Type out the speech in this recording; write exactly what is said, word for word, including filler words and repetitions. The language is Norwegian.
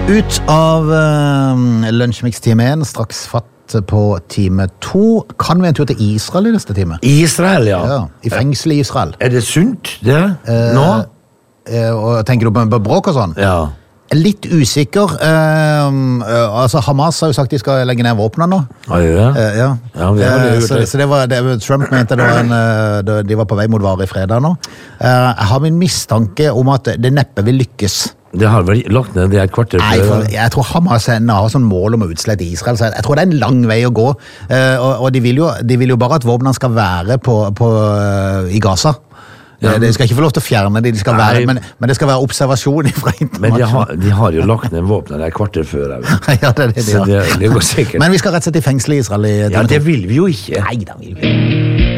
Ut av uh, lunsjmix-time én, straks fatt på time to. Kan vi en tur til Israel i neste time? Israel, ja. Ja, i fengsel i Israel. Er det sunt, det? Eh, Nå? eh, og tenker du på, på bråk og sånn? Ja. Litt usikker. Eh, eh, altså Hamas har jo sagt de skal legge ned våpnene nå. Har de det? Eh, ja. Ja, vi har det Eh, gjort så, det. så det var, det, Trump mente det var en, eh, det- de var på vei mot varig fredag nå. Eh, jeg har min mistanke om at det neppe vil lykkes. Det har vel lagt ned det et kvarter Nei, før. for jeg tror Hamas ennå har sånn mål om å utslette Israel, så jeg tror det er en lang vei å gå. Eh, og og de, vil jo, de vil jo bare at våpnene skal være på, på, eh, i Gaza. Ja, Eh, de skal ikke få lov til å fjerne de, de skal Nei. være, men, men det skal være observasjon fra Men de internasjonalt. har, de har jo lagt ned våpnene et kvarter før. Jeg. Ja, det er det de Så har. det, det går sikkert. Men vi skal rett og slett i fengsel i Israel i Ja, det vil vi jo ikke. Nei, da vil vi.